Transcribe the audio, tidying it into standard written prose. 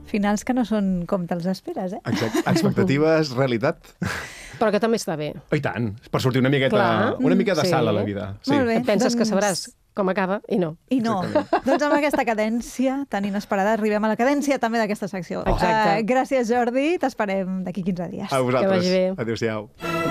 Finals que no són com te'ls esperes, eh? Exacte. Expectatives, realitat. Però que també està bé. Oh, i tant, per sortir una miqueta, Clar. una mica de Sí. sal a la vida. Sí. Molt bé. Et penses que Doncs- sabràs com acaba i no. I no. Doncs amb aquesta cadència tan inesperada arribem a la cadència també d'aquesta secció. Exacte. Gràcies, Jordi. T'esperem d'aquí 15 dies. A vosaltres. Que vagi bé. Adéu-siau.